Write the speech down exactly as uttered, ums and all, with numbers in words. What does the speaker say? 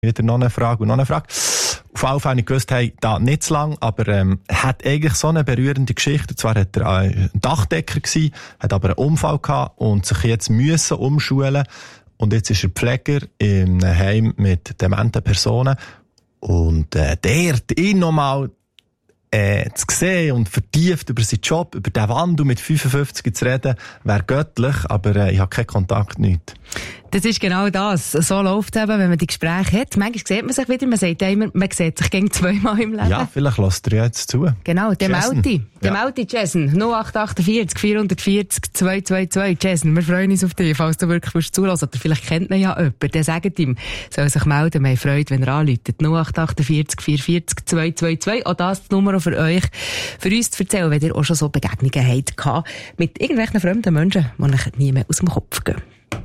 Wieder noch eine Frage und noch eine Frage. Auf jeden Fall habe ich gewusst, hey, da nicht zu lang, aber ähm, er hat eigentlich so eine berührende Geschichte. Und zwar hat er ein Dachdecker gewesen, hat aber einen Unfall gehabt und sich jetzt müssen umschulen. Und jetzt ist er Pfleger in einem Heim mit dementen Personen. Und äh, der, ihn nochmal äh, zu sehen und vertieft über seinen Job, über den Wandel mit fünfundfünfzig zu reden, wäre göttlich, aber äh, ich habe keinen Kontakt, nichts. Das ist genau das. So läuft es eben, wenn man die Gespräche hat. Manchmal sieht man sich wieder, man sagt immer, man sieht sich gegen zweimal im Leben. Ja, vielleicht lässt ihr jetzt zu. Genau, der Melti. Der ja. Melti, Jason. null acht acht vier vier vier zwei zwei zwei. Jason, wir freuen uns auf dich, falls du wirklich zuhörst. Oder vielleicht kennt man ja jemanden, der sagt ihm, soll sich melden. Wir haben Freude, wenn er anruft. null acht acht vier vier vier zwei zwei zwei. Auch das die Nummer für euch, für uns zu erzählen, wenn ihr auch schon so Begegnungen habt mit irgendwelchen fremden Menschen, die euch nie mehr aus dem Kopf gehen.